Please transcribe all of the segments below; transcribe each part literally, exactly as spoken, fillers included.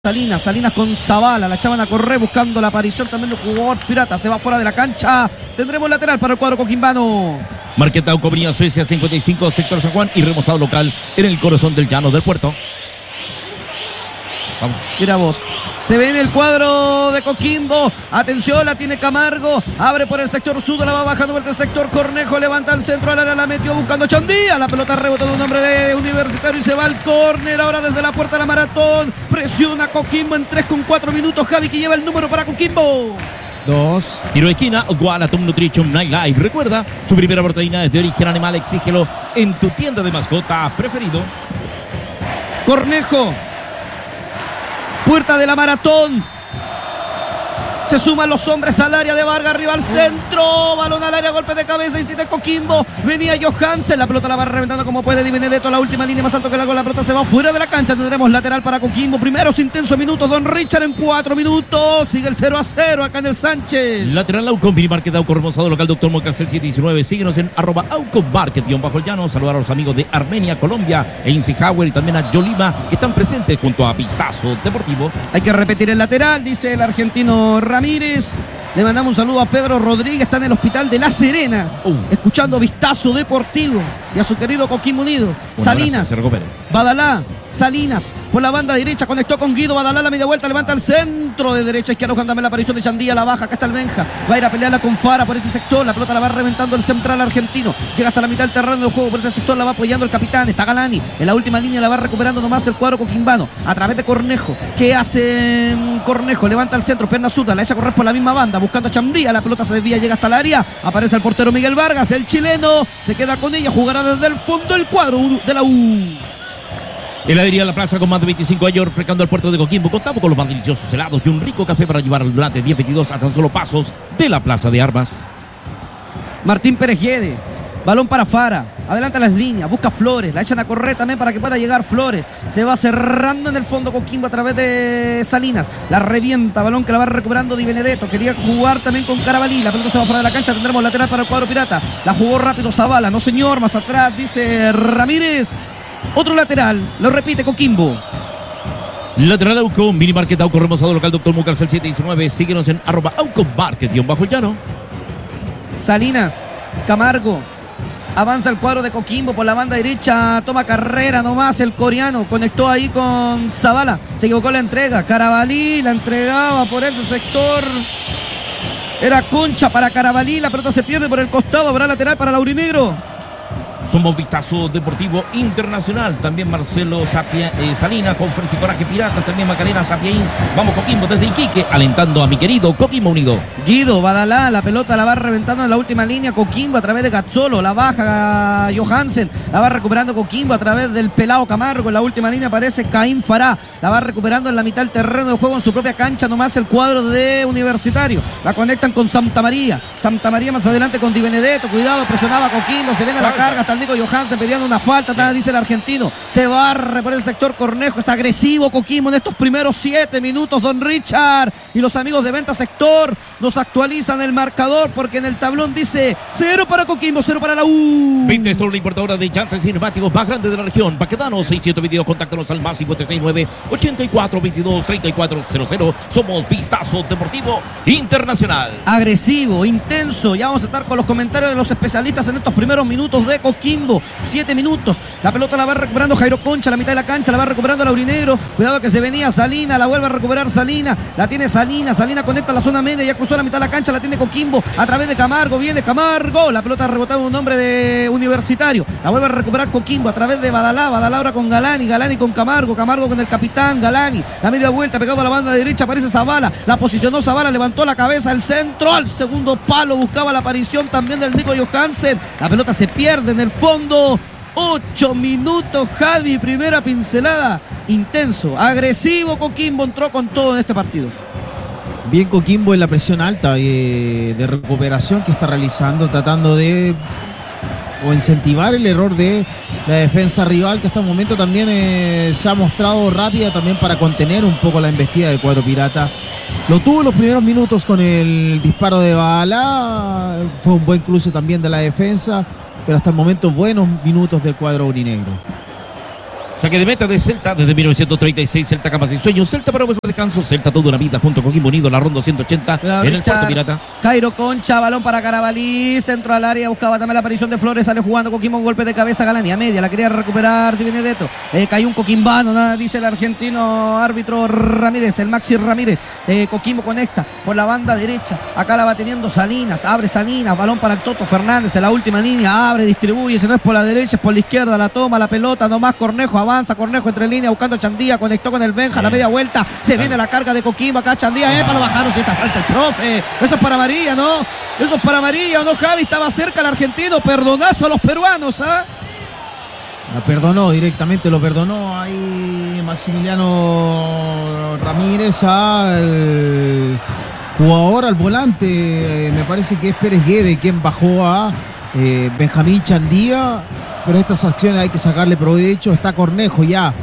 Salinas, Salinas con Zavala, la echaban a correr buscando la aparición también del jugador pirata, se va fuera de la cancha, tendremos lateral para el cuadro coquimbano. Marqueta Ucobría, Suecia cincuenta y cinco, sector San Juan y remozado local en el corazón del llano del puerto. Vamos. Mira vos, se ve en el cuadro de Coquimbo, atención, la tiene Camargo, abre por el sector sur, la va bajando por el sector Cornejo, levanta el centro al área, la metió buscando Chandía, la pelota rebotó de un hombre de Universitario y se va al córner, ahora desde la puerta de la Maratón, presiona Coquimbo en tres con cuatro minutos, Javi que lleva el número para Coquimbo. Dos. Tiro de esquina, Gualatum Nutrition Night Life. Recuerda, su primera proteína es de origen animal, exígelo en tu tienda de mascota preferido. Cornejo. Puerta de la Maratón. Se suman los hombres al área de Vargas, arriba al centro, balón al área, golpe de cabeza, incita Coquimbo, venía Johansen, la pelota la va reventando como puede Di Benedetto, la última línea más alto que la gol, la pelota se va fuera de la cancha, tendremos lateral para Coquimbo, primeros intensos minutos, Don Richard en cuatro minutos, sigue el cero a cero acá en el Sánchez. Lateral Aucon, Mini Market Auco remozado local, Doctor Mocasel siete diecinueve, síguenos en arroba Aucon Market, guión bajo el llano, saludar a los amigos de Armenia, Colombia, e Eisenhower y también a Yolima, que están presentes junto a Vistazo Deportivo. Hay que repetir el lateral, dice el argentino Ramírez. Le mandamos un saludo a Pedro Rodríguez, está en el hospital de La Serena, uh. escuchando Vistazo Deportivo y a su querido Coquimbo Unido. Un Salinas, Badalá, Salinas, por la banda derecha, conectó con Guido, Badalá la media vuelta, levanta el centro de derecha, izquierda, buscando también la aparición de Chandía, la baja, acá está el Benja, va a ir a pelearla con Fara por ese sector, la pelota la va reventando el central argentino, llega hasta la mitad del terreno del juego, por ese sector la va apoyando el capitán, está Galani, en la última línea la va recuperando nomás el cuadro coquimbano, a través de Cornejo, ¿qué hace Cornejo? Levanta el centro, pierna zurda, la echa a correr por la misma banda, buscando a Chandía, la pelota se desvía, llega hasta el área, aparece el portero Miguel Vargas, el chileno, se queda con ella, jugará desde el fondo el cuadro de la U. Heladería La Plaza con más de veinticinco años refrescando al puerto de Coquimbo. Contamos con los más deliciosos helados y un rico café para llevar durante diez veintidós a tan solo pasos de la Plaza de Armas. Martín Pérez Guede, balón para Fara, adelanta las líneas, busca Flores, la echan a correr también para que pueda llegar Flores, se va cerrando en el fondo Coquimbo a través de Salinas, la revienta, balón que la va recuperando Di Benedetto, quería jugar también con Carabalí, la pelota se va fuera de la cancha, tendremos lateral para el cuadro pirata, la jugó rápido Zavala, no señor, más atrás dice Ramírez. Otro lateral, lo repite Coquimbo. Lateral Auco, Mini Market Auco remozado local, Doctor Mucarcel siete diecinueve, síguenos en arroba Auco Market, guión bajo el llano. Salinas, Camargo, avanza el cuadro de Coquimbo por la banda derecha, toma carrera nomás el coreano, conectó ahí con Zavala, se equivocó la entrega, Carabalí la entregaba por ese sector. Era Concha para Carabalí, la pelota se pierde por el costado, habrá lateral para Laurinegro. Somos Vistazo Deportivo Internacional, también Marcelo Sapia, eh, Salinas con Francisco Coraje Pirata, también Macarena Sapiens, vamos Coquimbo desde Iquique, alentando a mi querido Coquimbo Unido. Guido, Badalá, la pelota la va reventando en la última línea, Coquimbo a través de Gazzolo, la baja Johansen, la va recuperando Coquimbo a través del pelado Camargo, en la última línea aparece Caín Fará, la va recuperando en la mitad del terreno de juego en su propia cancha, nomás el cuadro de Universitario, la conectan con Santa María, Santa María más adelante con Di Benedetto, cuidado, presionaba Coquimbo, se viene a la carga hasta el Nico Johansen pidiendo una falta, nada dice el argentino, se barre por el sector Cornejo, está agresivo Coquimbo en estos primeros siete minutos, Don Richard, y los amigos de Venta Sector nos actualizan el marcador porque en el tablón dice cero para Coquimbo, cero para la U. veinte Store, la importadora de llantas y neumáticos más grande de la región, Paquetano seiscientos veintidós, contáctanos al más cincuenta y seis nueve, ochenta y cuatro veintidós, treinta y cuatro cero cero, somos Vistazo Deportivo Internacional. Agresivo, intenso, ya vamos a estar con los comentarios de los especialistas en estos primeros minutos de Coquimbo. Siete minutos, la pelota la va recuperando Jairo Concha, la mitad de la cancha, la va recuperando Laurinegro, cuidado que se venía Salina, la vuelve a recuperar Salina, la tiene Salina, Salina conecta la zona media, ya cruzó la mitad de la cancha, la tiene Coquimbo, a través de Camargo, viene Camargo, la pelota rebotada un hombre de Universitario, la vuelve a recuperar Coquimbo, a través de Badalá, Badalá ahora con Galani, Galani con Camargo, Camargo con el capitán, Galani, la media vuelta, pegado a la banda derecha, aparece Zavala, la posicionó Zavala, levantó la cabeza, el centro, al segundo palo, buscaba la aparición también del Nico Johansen, la pelota se pierde en el fondo. Ocho minutos, Javi, primera pincelada, intenso, agresivo Coquimbo, entró con todo en este partido. Bien Coquimbo en la presión alta eh, de recuperación que está realizando, tratando de o incentivar el error de la defensa rival, que hasta el momento también eh, se ha mostrado rápida también para contener un poco la embestida del cuadro pirata. Lo tuvo en los primeros minutos con el disparo de Bala, fue un buen cruce también de la defensa, pero hasta el momento buenos minutos del cuadro aurinegro. Saque de meta de Celta desde mil novecientos treinta y seis, Celta Camas y Sueños, Celta para un mejor descanso, Celta toda una vida junto con Coquimbo Unido, la ronda ciento ochenta Cuidado, en el Richard. Puerto Pirata. Jairo Concha, balón para Carabalí, centro al área, buscaba también la aparición de Flores, sale jugando Coquimbo, un golpe de cabeza, Galani a media, la quería recuperar Di Benedetto, eh, cayó un coquimbano, nada, dice el argentino árbitro Ramírez, el Maxi Ramírez, eh, Coquimbo conecta por la banda derecha, acá la va teniendo Salinas, abre Salinas, balón para el Toto Fernández en la última línea, abre, distribuye, si no es por la derecha, es por la izquierda, la toma, la pelota, nomás Cornejo, avanza Cornejo entre línea buscando a Chandía, conectó con el Benja, la media vuelta, se viene la carga de Coquimbo, acá Chandía, eh, para lo bajaron, si está falta el profe, eso es para María, ¿no? Eso es para María, ¿no, Javi? Estaba cerca el argentino, perdonazo a los peruanos, ¿ah? La perdonó directamente, lo perdonó ahí Maximiliano Ramírez al jugador, al volante, eh, me parece que es Pérez Guede quien bajó a eh, Benjamín Chandía, pero estas acciones hay que sacarle provecho. Está Cornejo ya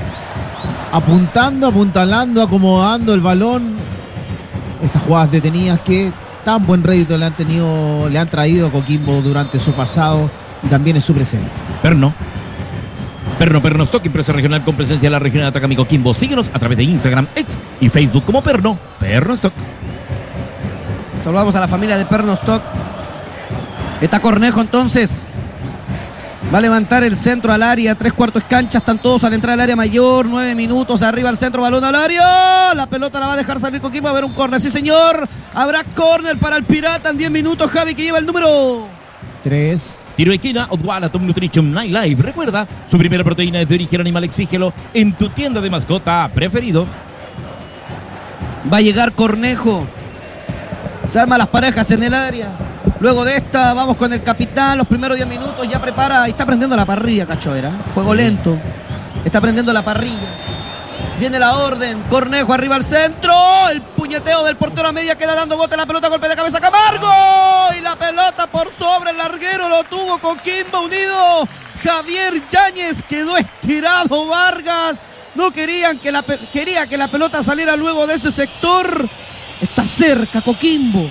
apuntando, apuntalando, acomodando el balón. Estas jugadas detenidas que tan buen rédito le han tenido, le han traído a Coquimbo durante su pasado y también en su presente. Perno. Perno, Perno Stock, empresa regional con presencia en la región de Atacama y Coquimbo. Síguenos a través de Instagram, X y Facebook como Perno, Perno Stock. Saludamos a la familia de Perno Stock. Está Cornejo entonces. Va a levantar el centro al área, tres cuartos cancha, están todos al entrar al área mayor, nueve minutos, arriba al centro, balón al área, la pelota la va a dejar salir Coquimbo, a ver un córner, sí señor, habrá córner para el Pirata en diez minutos, Javi, que lleva el número tres. Tiro de esquina, Odwalla Top Nutrition Night Live. Recuerda, su primera proteína es de origen animal, exígelo en tu tienda de mascota preferido. Va a llegar Cornejo, se arman las parejas en el área. Luego de esta, vamos con el capitán. Los primeros diez minutos ya prepara y está prendiendo la parrilla, Cachoeira. Fuego lento. Está prendiendo la parrilla. Viene la orden. Cornejo arriba al centro. El puñeteo del portero a media queda dando bote la pelota. Golpe de cabeza Camargo. Y la pelota por sobre el larguero. Lo tuvo Coquimbo Unido. Javier Yáñez quedó estirado. Vargas no querían que la quería que la pelota saliera luego de ese sector. Está cerca Coquimbo.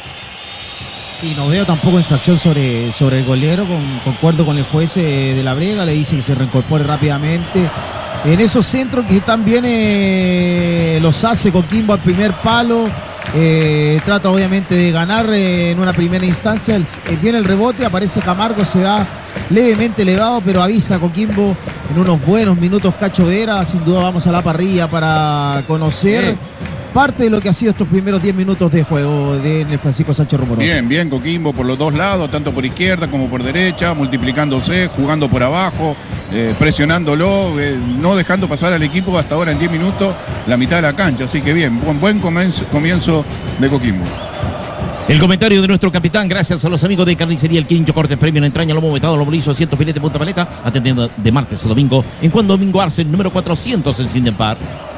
Sí, no veo tampoco infracción sobre, sobre el golero, con, concuerdo con el juez eh, de la Brega, le dice que se reincorpore rápidamente. En esos centros que también eh, los hace Coquimbo al primer palo, eh, trata obviamente de ganar eh, en una primera instancia, el, eh, viene el rebote, aparece Camargo, se va levemente elevado, pero avisa a Coquimbo en unos buenos minutos Cacho Vera, sin duda vamos a la parrilla para conocer... Eh. parte de lo que ha sido estos primeros diez minutos de juego de Francisco Sánchez Romero. Bien, bien, Coquimbo por los dos lados, tanto por izquierda como por derecha, multiplicándose, jugando por abajo, eh, presionándolo, eh, no dejando pasar al equipo hasta ahora en diez minutos la mitad de la cancha. Así que bien, buen, buen comienzo, comienzo de Coquimbo. El comentario de nuestro capitán, gracias a los amigos de Carnicería El Quincho, cortes premio en entraña, lomo vetado, lomo liso, ciento filete, punta paleta, atendiendo de martes a domingo, en Juan Domingo Arce, número cuatrocientos en Sindempar.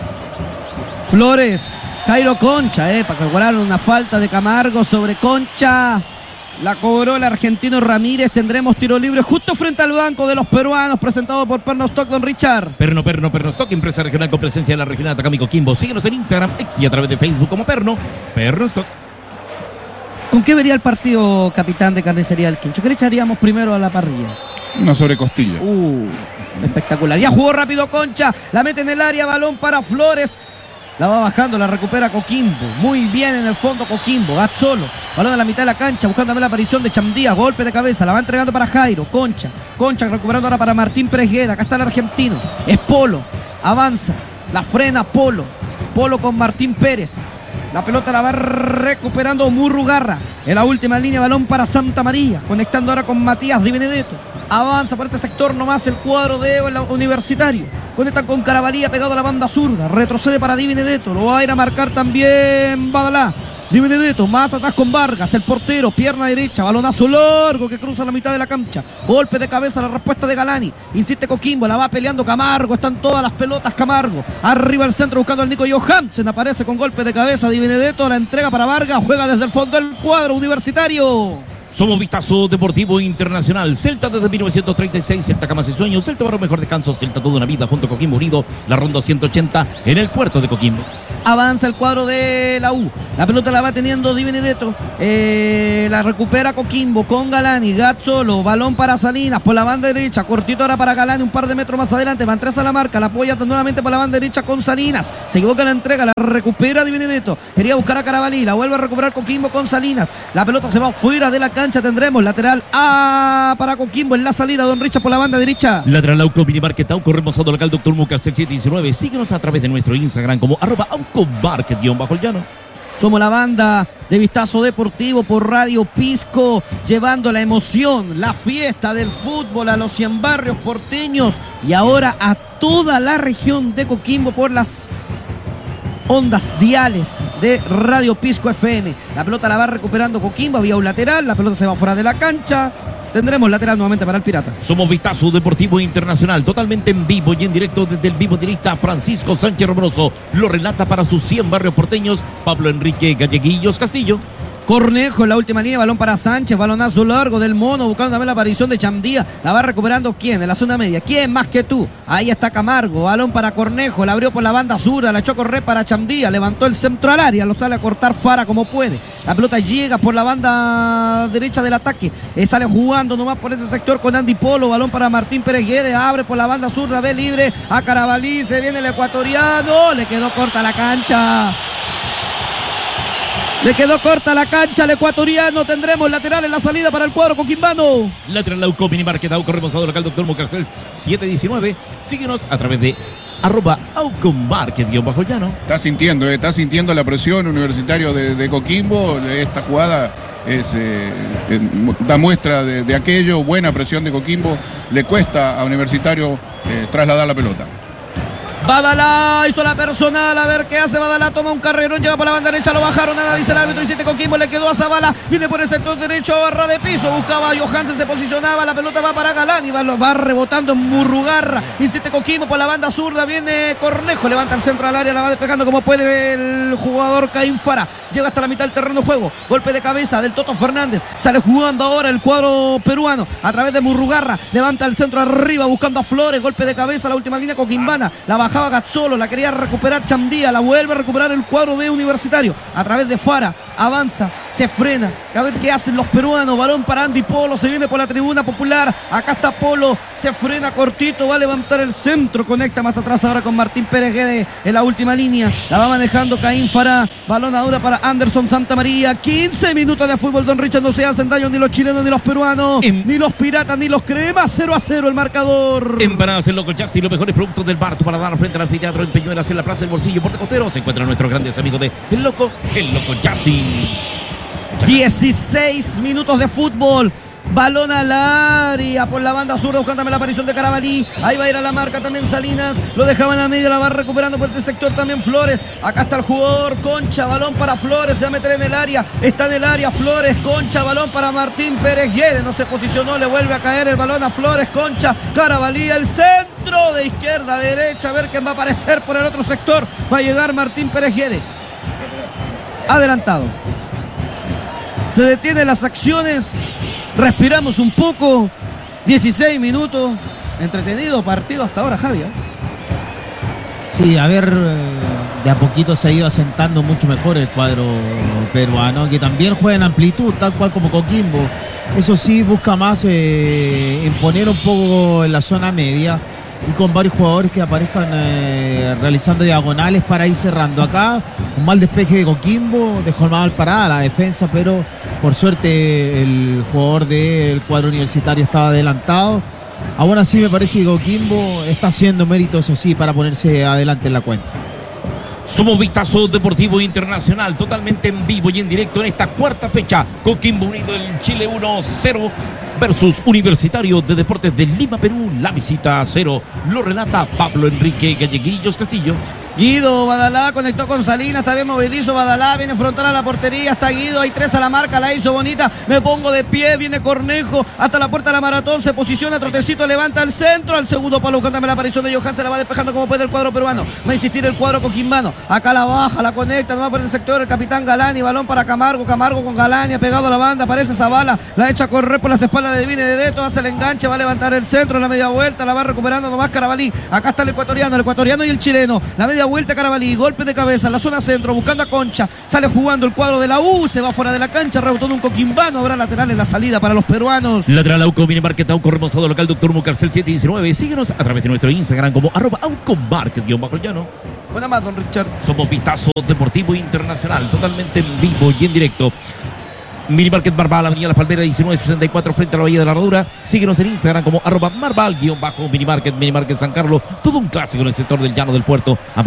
Flores, Jairo Concha, eh, para calcular una falta de Camargo sobre Concha. La cobró el argentino Ramírez. Tendremos tiro libre justo frente al banco de los peruanos, presentado por Perno Stock, don Richard. Perno, Perno, Perno Stock, empresa regional con presencia en la región de Atacama y Coquimbo. Síguenos en Instagram, X y a través de Facebook como Perno, Perno Stock. ¿Con qué vería el partido, capitán de Carnicería El Quincho? ¿Qué le echaríamos primero a la parrilla? Una sobrecostilla. Uh, espectacular. Ya jugó rápido Concha, la mete en el área, balón para Flores. La va bajando, la recupera Coquimbo. Muy bien en el fondo Coquimbo. Gazzolo. Balón a la mitad de la cancha. Buscando también la aparición de Chandía. Golpe de cabeza. La va entregando para Jairo. Concha. Concha recuperando ahora para Martín Pregueda. Acá está el argentino. Es Polo. Avanza. La frena Polo. Polo con Martín Pérez. La pelota la va recuperando Murrugarra. En la última línea, balón para Santa María. Conectando ahora con Matías Di Benedetto. Avanza por este sector nomás el cuadro de Universitario. Conectan con Carabalí pegado a la banda zurda. Retrocede para Di Benedetto. Lo va a ir a marcar también Badalá. Di Benedetto más atrás con Vargas. El portero, pierna derecha. Balonazo largo que cruza la mitad de la cancha. Golpe de cabeza, la respuesta de Galani. Insiste Coquimbo, la va peleando Camargo. Están todas las pelotas Camargo. Arriba al centro buscando al Nico Johansen. Aparece con golpe de cabeza Di Benedetto. La entrega para Vargas. Juega desde el fondo del cuadro Universitario. Somos Vistazo Deportivo Internacional. Celta desde mil novecientos treinta y seis, Celta Camas y Sueños, Celta para un mejor descanso, Celta toda una vida junto a Coquimbo Unido, la ronda ciento ochenta en el puerto de Coquimbo. Avanza el cuadro de la U. La pelota la va teniendo Di Benedetto. Eh, la recupera Coquimbo con Galani. Gazzolo. Balón para Salinas por la banda derecha. Cortito ahora para Galani. Un par de metros más adelante. Van tres a la marca. La apoya nuevamente por la banda derecha con Salinas. Se equivoca en la entrega. La recupera Di Benedetto. Quería buscar a Carabalí. La vuelve a recuperar Coquimbo con Salinas. La pelota se va fuera de la cancha. Tendremos lateral A para Coquimbo en la salida. Don Richard por la banda derecha. Lateral Auco, Minimarket Auco, remozado local Doctor Mucas, el siete diecinueve. Síguenos a través de nuestro Instagram como arroba Auco Market guión bajo el llano. Somos la banda de Vistazo Deportivo por Radio Pisco, llevando la emoción, la fiesta del fútbol a los cien barrios porteños y ahora a toda la región de Coquimbo por las ondas diales de Radio Pisco F M. La pelota la va recuperando Coquimbo, había un lateral, la pelota se va fuera de la cancha. Tendremos lateral nuevamente para el Pirata. Somos Vistazo Deportivo Internacional, totalmente en vivo y en directo desde el vivo directa. Francisco Sánchez Romoroso lo relata para sus cien barrios porteños. Pablo Enrique Galleguillos Castillo. Cornejo en la última línea, balón para Sánchez, balonazo largo del Mono, buscando también la aparición de Chamdía, la va recuperando ¿quién? En la zona media, ¿quién más que tú? Ahí está Camargo, balón para Cornejo, la abrió por la banda zurda, la echó a correr para Chamdía, levantó el centro al área, lo sale a cortar Fara como puede, la pelota llega por la banda derecha del ataque, eh, sale jugando nomás por ese sector con Andy Polo, balón para Martín Pérez Guedes, abre por la banda zurda, ve libre a Carabalí, se viene el ecuatoriano, le quedó corta la cancha. Le quedó corta la cancha al ecuatoriano. Tendremos lateral en la salida para el cuadro coquimbano. Lateral Auco, Minimarket Auco, remozado local Doctor Mucarcel siete diecinueve. Síguenos a través de arroba Auco Market guión bajo el llano. Está sintiendo, eh, está sintiendo la presión Universitario de, de Coquimbo. Esta jugada es, eh, eh, da muestra de, de aquello. Buena presión de Coquimbo. Le cuesta a Universitario eh, trasladar la pelota. Badalá hizo la personal, a ver qué hace Badalá, toma un carrerón, llega por la banda derecha, lo bajaron, nada dice el árbitro, insiste Coquimbo, le quedó a Zavala, viene por el sector derecho, barra de piso, buscaba a Johansen, se posicionaba, la pelota va para Galán y va, va rebotando en Murrugarra, insiste Coquimbo por la banda zurda, viene Cornejo, levanta el centro al área, la va despejando como puede el jugador Caín Fara, llega hasta la mitad del terreno de juego, golpe de cabeza del Toto Fernández, sale jugando ahora el cuadro peruano, a través de Murrugarra, levanta el centro arriba, buscando a Flores, golpe de cabeza, la última línea coquimbana, la baja Gazzolo, la quería recuperar Chamdía, la vuelve a recuperar el cuadro de Universitario a través de Fara, avanza, se frena, a ver qué hacen los peruanos, balón para Andy Polo, se viene por la tribuna popular, acá está Polo, se frena cortito, va a levantar el centro, conecta más atrás ahora con Martín Pérez Guedes en la última línea, la va manejando Caín Fara, balón ahora para Anderson Santamaría, quince minutos de fútbol, Don Richard, no se hacen daño ni los chilenos ni los peruanos, en... ni los piratas ni los cremas, cero a cero el marcador. Empanadas el Loco Justin, los mejores productos del bar para dar frente al anfiteatro en Peñuelas en la Plaza del Bolsillo, Puerto Costero, se encuentran nuestros grandes amigos de El Loco, El Loco Justin. dieciséis minutos de fútbol. Balón al área por la banda sur, buscando la aparición de Carabalí. Ahí va a ir a la marca también Salinas. Lo dejaban a media, la va recuperando por este sector también Flores. Acá está el jugador Concha, balón para Flores. Se va a meter en el área. Está en el área Flores, Concha, balón para Martín Pérez Guedes. No se posicionó, le vuelve a caer el balón a Flores, Concha, Carabalí, el centro de izquierda a derecha. A ver quién va a aparecer por el otro sector. Va a llegar Martín Pérez Guedes. Adelantado. Se detienen las acciones. Respiramos un poco. dieciséis minutos. Entretenido partido hasta ahora, Javier. Sí, a ver, de a poquito se ha ido asentando mucho mejor el cuadro peruano, que también juega en amplitud, tal cual como Coquimbo. Eso sí, busca más eh, imponer un poco en la zona media y con varios jugadores que aparezcan eh, realizando diagonales para ir cerrando. Acá un mal despeje de Coquimbo, dejó mal parada la defensa, pero por suerte el jugador del cuadro universitario estaba adelantado. Aún así me parece que Coquimbo está haciendo mérito, eso sí, para ponerse adelante en la cuenta. Somos Vistazo Deportivo Internacional, totalmente en vivo y en directo en esta cuarta fecha. Coquimbo Unido en Chile uno cero versus Universitario de Deportes de Lima, Perú. La visita a cero lo relata Pablo Enrique Galleguillos Castillo. Guido Badalá conectó con Salinas, está bien movedizo Badalá, viene frontal a la portería, está Guido, hay tres a la marca, la hizo bonita, me pongo de pie, viene Cornejo, hasta la puerta de la maratón, se posiciona, trotecito, levanta el centro, al segundo palo, buscándome la aparición de Johan, se la va despejando como puede el cuadro peruano, va a insistir el cuadro coquimbano, acá la baja, la conecta, no va por el sector, el capitán Galani, balón para Camargo, Camargo con Galani, ha pegado a la banda, aparece Zavala, la echa a correr por las espaldas de viene de Deto, hace el enganche, va a levantar el centro, la media vuelta, la va recuperando nomás Carabalí. Acá está el ecuatoriano, el ecuatoriano y el chileno. La media vuelta Carabalí, golpe de cabeza, la zona centro, buscando a Concha. Sale jugando el cuadro de la U, se va fuera de la cancha, rebotando un coquimbano. Habrá lateral en la salida para los peruanos. Lateral Auco, Minimarket, Auco remozado local, doctor Mucarcel siete diecinueve. Síguenos a través de nuestro Instagram como arroba Auco Market, guión bajo el llano. Buena más, don Richard. Somos Vistazo Deportivo Internacional, totalmente en vivo y en directo. Minimarket Marval, Avenida La Palmera diecinueve sesenta y cuatro frente a la Bahía de la Herradura. Síguenos en Instagram como arroba Marval, guión bajo Minimarket, Minimarket San Carlos. Todo un clásico en el sector del llano del puerto.